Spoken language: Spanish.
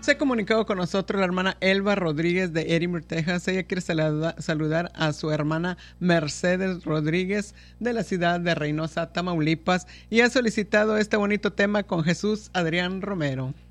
Se ha comunicado con nosotros la hermana Elba Rodríguez de Edinburgh, Texas. Ella quiere saludar a su hermana Mercedes Rodríguez de la ciudad de Reynosa, Tamaulipas, y ha solicitado este bonito tema con Jesús Adrián Romero.